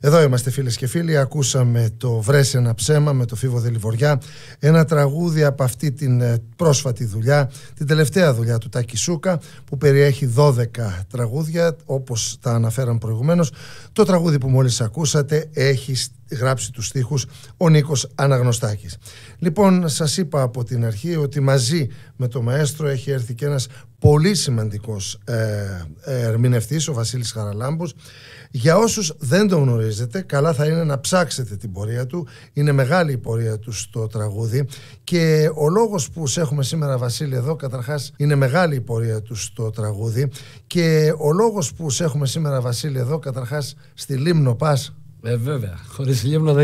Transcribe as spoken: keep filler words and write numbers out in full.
Εδώ είμαστε φίλες και φίλοι, ακούσαμε το «Βρες ένα ψέμα» με το Φίβο Δελιβοριά, ένα τραγούδι από αυτή την πρόσφατη δουλειά, την τελευταία δουλειά του Τάκη Σούκα, που περιέχει δώδεκα τραγούδια, όπως τα αναφέραμε προηγουμένως. Το τραγούδι που μόλις ακούσατε έχει γράψει τους στίχους ο Νίκος Αναγνωστάκης. Λοιπόν, σας είπα από την αρχή ότι μαζί με το μαέστρο έχει έρθει και ένας πολύ σημαντικός ε, ερμηνευτής, ο Βασίλης Χαραλάμπους. Για όσους δεν τον γνωρίζετε, καλά θα είναι να ψάξετε την πορεία του. Είναι μεγάλη η πορεία του στο τραγούδι και ο λόγος που σε έχουμε σήμερα, Βασίλη, εδώ, καταρχάς είναι μεγάλη η πορεία του στο τραγούδι και ο λόγος που σε έχουμε σήμερα, Βασίλη, εδώ, καταρχάς στη Λίμνο πας. Ε, βέβαια, χωρίς Λίμνο δεν